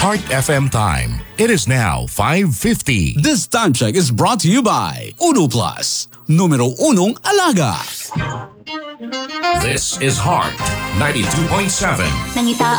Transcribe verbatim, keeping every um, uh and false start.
Heart F M time. It is now five fifty. This time check is brought to you by Uno Plus, numero unong alaga. This is Heart ninety-two point seven. Nangita